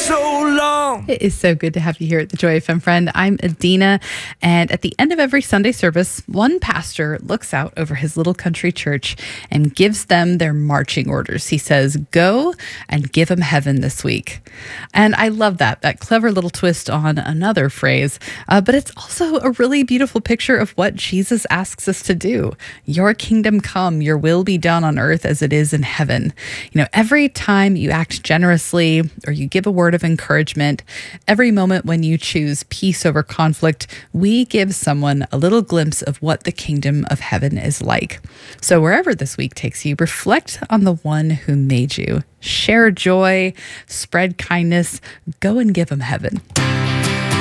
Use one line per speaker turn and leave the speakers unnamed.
so long.
It is so good to have you here at the Joy FM, friend. I'm Adina, and at the end of every Sunday service, one pastor looks out over his little country church and gives them their marching orders. He says, go and give them heaven this week. And I love that clever little twist on another phrase, but it's also a really beautiful picture of what Jesus asks us to do. Your kingdom come, your will be done on earth as it is in heaven. You know, every time you act generously or you give a word of encouragement, every moment when you choose peace over conflict, we give someone a little glimpse of what the kingdom of heaven is like. So wherever this week takes you, reflect on the one who made you. Share joy, spread kindness, go and give them heaven.